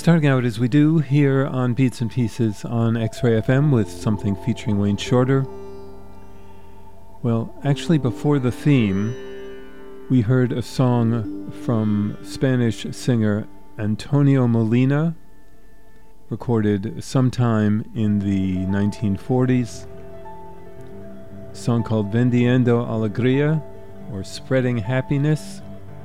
Starting out as we do here on Beats and Pieces on X-Ray FM with something featuring Wayne Shorter. Well, actually before the theme, we heard a song from Spanish singer Antonio Molina, recorded sometime in the 1940s. A song called Vendiendo Alegría, or Spreading Happiness.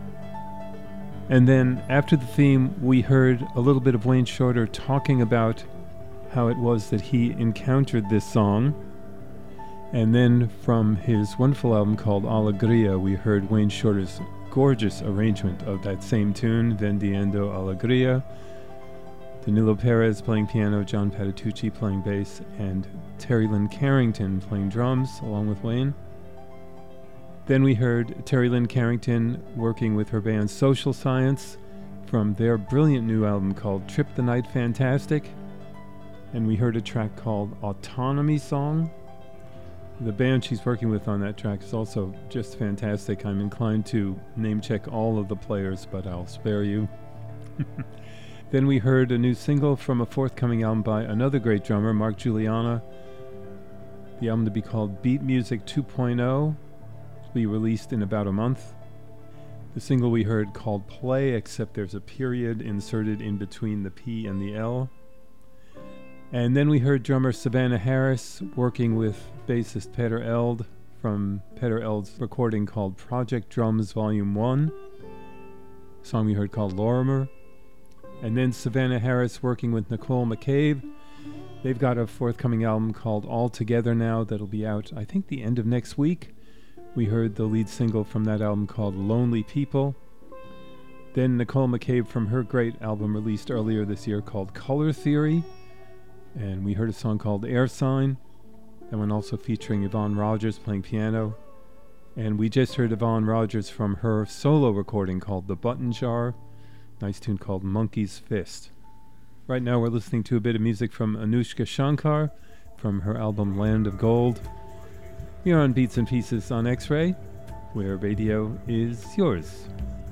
And then after the theme, we heard a little bit of Wayne Shorter talking about how it was that he encountered this song. And then from his wonderful album called Alegría, we heard Wayne Shorter's gorgeous arrangement of that same tune, Vendiendo Alegría. Danilo Perez playing piano, John Patitucci playing bass, and Terry Lynn Carrington playing drums along with Wayne. Then we heard Terry Lynn Carrington working with her band Social Science from their brilliant new album called Trip the Night Fantastic. And we heard a track called Autonomy Song. The band she's working with on that track is also just fantastic. I'm inclined to name check all of the players, but I'll spare you. Then we heard a new single from a forthcoming album by another great drummer, Mark Guiliana. The album to be called Beat Music 2.0. Be released in about a month. The single we heard called Play, except there's a period inserted in between the P and the L. And then we heard drummer Savannah Harris working with bassist Peter Eld from Peter Eld's recording called Project Drums Volume 1. A song we heard called Lorimer. And then Savannah Harris working with Nicole McCabe. They've got a forthcoming album called All Together Now that'll be out, I think, the end of next week. We heard the lead single from that album called Lonely People. Then Nicole McCabe from her great album released earlier this year called Color Theory. And we heard a song called Air Sign. That one also featuring Yvonne Rogers playing piano. And we just heard Yvonne Rogers from her solo recording called The Button Jar. Nice tune called Monkey's Fist. Right now we're listening to a bit of music from Anushka Shankar from her album Land of Gold. You're on Beats and Pieces on X-Ray, where radio is yours.